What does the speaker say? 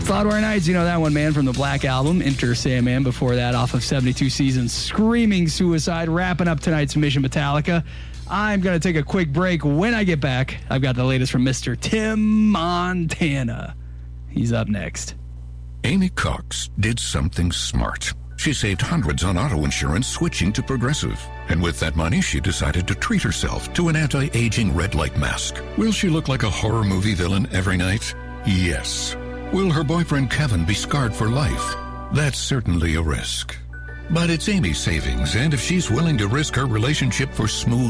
Flower Nights, you know that one, man, from the Black Album, Enter Sandman. Before that, off of 72 Seasons, Screaming Suicide. Wrapping up tonight's Mission Metallica. I'm going to take a quick break. When I get back, I've got the latest from Mr. Tim Montana. He's up next. Amy Cox did something smart. She saved hundreds on auto insurance switching to Progressive. And with that money, she decided to treat herself to an anti-aging red light mask. Will she look like a horror movie villain every night? Yes. Will her boyfriend Kevin be scarred for life? That's certainly a risk. But it's Amy's savings, and if she's willing to risk her relationship for smooth